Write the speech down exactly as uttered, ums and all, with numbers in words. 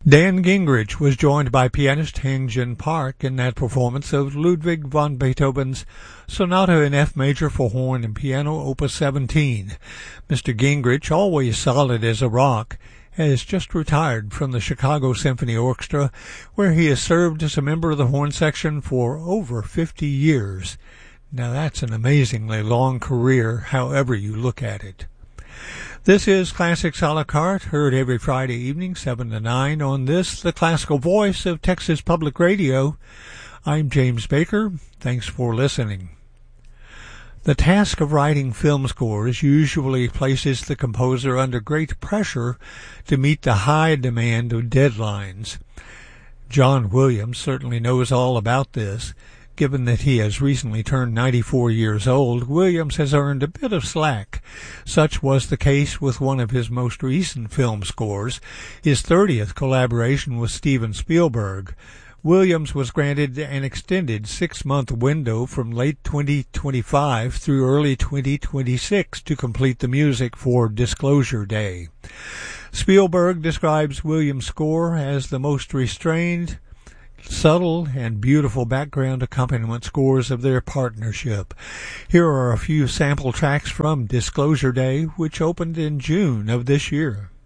Dan Gingrich was joined by pianist Heng-Jin Park in that performance of Ludwig van Beethoven's Sonata in F major for horn and piano, opus seventeen. Mister Gingrich, always solid as a rock, has just retired from the Chicago Symphony Orchestra, where he has served as a member of the horn section for over fifty years. Now that's an amazingly long career, however you look at it. This is Classics a la carte, heard every Friday evening, seven to nine, on this, the classical voice of Texas Public Radio. I'm James Baker. Thanks for listening. The task of writing film scores usually places the composer under great pressure to meet the high demand of deadlines. John Williams certainly knows all about this. Given that he has recently turned ninety-four years old, Williams has earned a bit of slack. Such was the case with one of his most recent film scores, his thirtieth collaboration with Steven Spielberg. Williams was granted an extended six-month window from late twenty twenty-five through early twenty twenty-six to complete the music for Disclosure Day. Spielberg describes Williams' score as the most restrained, subtle, and beautiful background accompaniment scores of their partnership. Here are a few sample tracks from Disclosure Day, which opened in June of this year.